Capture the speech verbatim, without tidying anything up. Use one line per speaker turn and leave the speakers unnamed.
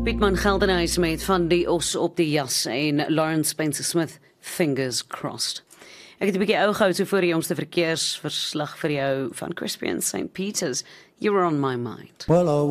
Pietman Geldenhuys met van die os op die jas en Lawrence Spencer Smith, fingers crossed. Ek het 'n bietjie ou gehou so voor die jongste verkeersverslag vir jou van Crispian Saint Peters. You were on my mind.
Well,